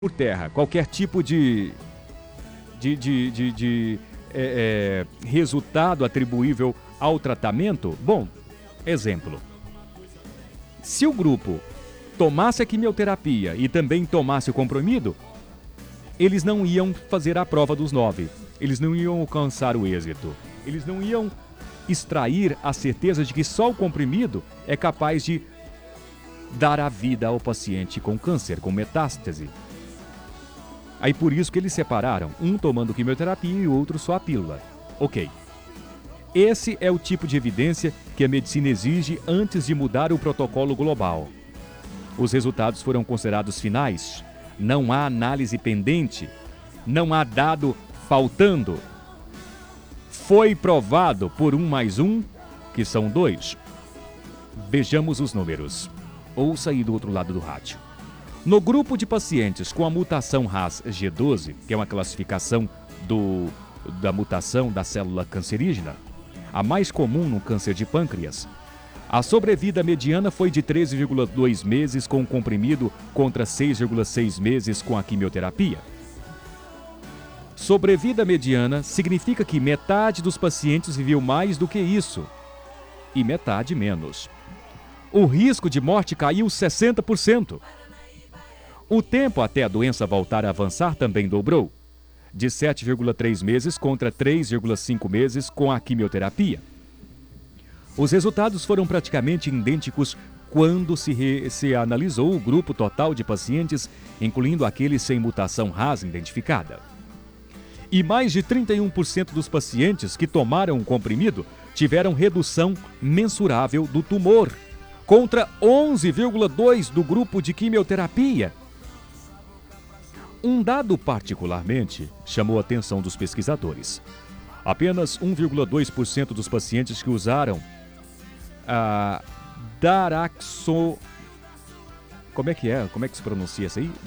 por terra qualquer tipo de resultado atribuível ao tratamento, bom, exemplo. Se o grupo tomasse a quimioterapia e também tomasse o comprimido, eles não iam fazer a prova dos 9. Eles não iam alcançar o êxito. Eles não iam extrair a certeza de que só o comprimido é capaz de dar a vida ao paciente com câncer, com metástase. Aí por isso que eles separaram, um tomando quimioterapia e o outro só a pílula. Ok. Esse é o tipo de evidência que a medicina exige antes de mudar o protocolo global. Os resultados foram considerados finais. Não há análise pendente. Não há dado faltando. Foi provado por 1 mais 1, que são 2. Vejamos os números. Ouça aí do outro lado do rádio. No grupo de pacientes com a mutação RAS G12, que é uma classificação da mutação da célula cancerígena, a mais comum no câncer de pâncreas, a sobrevida mediana foi de 13,2 meses com o comprimido contra 6,6 meses com a quimioterapia. Sobrevida mediana significa que metade dos pacientes viveu mais do que isso e metade menos. O risco de morte caiu 60%. O tempo até a doença voltar a avançar também dobrou, de 7,3 meses contra 3,5 meses com a quimioterapia. Os resultados foram praticamente idênticos quando se analisou o grupo total de pacientes, incluindo aqueles sem mutação RAS identificada. E mais de 31% dos pacientes que tomaram o comprimido tiveram redução mensurável do tumor, contra 11,2% do grupo de quimioterapia. Um dado particularmente chamou a atenção dos pesquisadores. Apenas 1,2% dos pacientes que usaram a Como é que se pronuncia isso aí?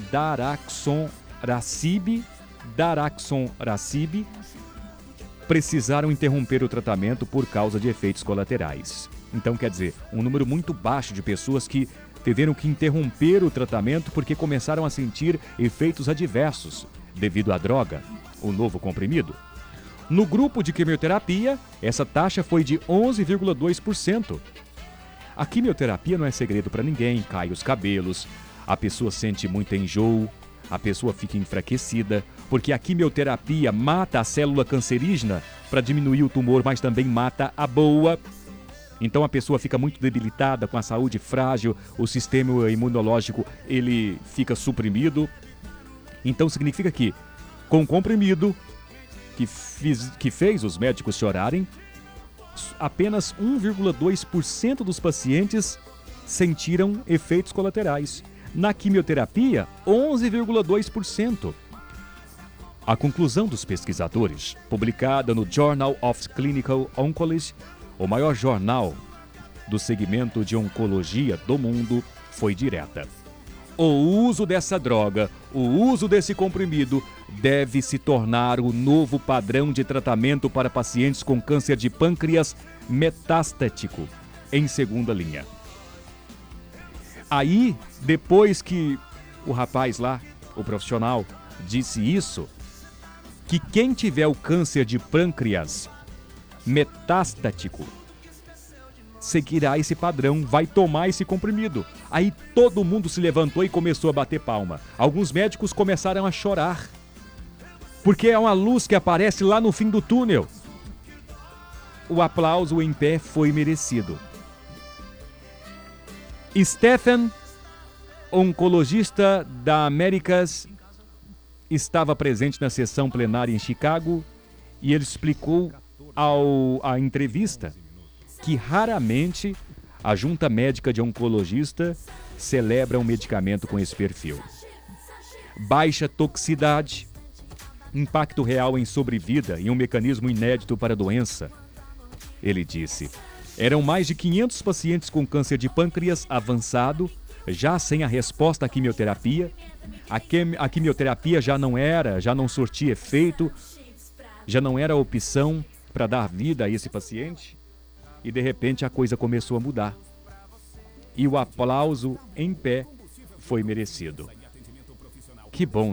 Daraxonrasib precisaram interromper o tratamento por causa de efeitos colaterais. Então, quer dizer, um número muito baixo de pessoas que tiveram que interromper o tratamento porque começaram a sentir efeitos adversos devido à droga, o novo comprimido. No grupo de quimioterapia, essa taxa foi de 11,2%. A quimioterapia não é segredo para ninguém, cai os cabelos, a pessoa sente muito enjoo, a pessoa fica enfraquecida, porque a quimioterapia mata a célula cancerígena para diminuir o tumor, mas também mata a boa. Então a pessoa fica muito debilitada, com a saúde frágil, o sistema imunológico ele fica suprimido. Então significa que, com o comprimido, que fez os médicos chorarem, apenas 1,2% dos pacientes sentiram efeitos colaterais. Na quimioterapia, 11,2%. A conclusão dos pesquisadores, publicada no Journal of Clinical Oncology, o maior jornal do segmento de oncologia do mundo, foi direta. O uso dessa droga, o uso desse comprimido, deve se tornar o novo padrão de tratamento para pacientes com câncer de pâncreas metastático, em segunda linha. Aí, depois que o rapaz lá, o profissional, disse isso, que quem tiver o câncer de pâncreas metastático seguirá esse padrão, vai tomar esse comprimido. Aí todo mundo se levantou e começou a bater palma. Alguns médicos começaram a chorar, porque é uma luz que aparece lá no fim do túnel. O aplauso em pé foi merecido. Stephen, oncologista da Américas, estava presente na sessão plenária em Chicago e ele explicou à entrevista que raramente a junta médica de oncologista celebra um medicamento com esse perfil. Baixa toxicidade, impacto real em sobrevida e um mecanismo inédito para a doença. Ele disse, eram mais de 500 pacientes com câncer de pâncreas avançado, já sem a resposta à quimioterapia. A quimioterapia já não surtia efeito, já não era opção para dar vida a esse paciente. E de repente a coisa começou a mudar. E o aplauso em pé foi merecido. Que bom.